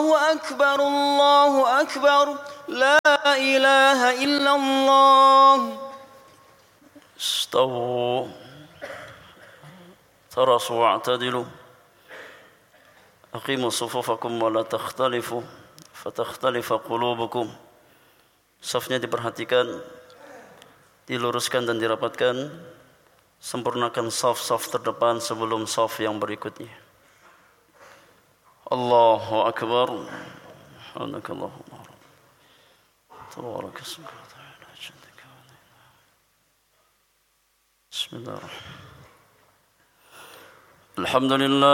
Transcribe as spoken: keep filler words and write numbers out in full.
أكبر الله أكبر لا إله إلا الله. استووا تراصوا واعتدلوا أقيموا صفوفكم ولا تختلفوا فتختلف قلوبكم. Safnya diperhatikan, diluruskan dan dirapatkan. Sempurnakan saf-saf terdepan sebelum saf yang berikutnya. Allahu Akbar. Subhanakallahumma. Tabaraka ismuka wa ta'ala jadduka. Bismillahirrahmanirrahim. Alhamdulillah.